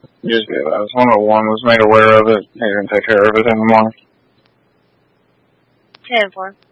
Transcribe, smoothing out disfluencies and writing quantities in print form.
Just good. As long as one was made aware of it, he can take care of it in the morning. 10-4.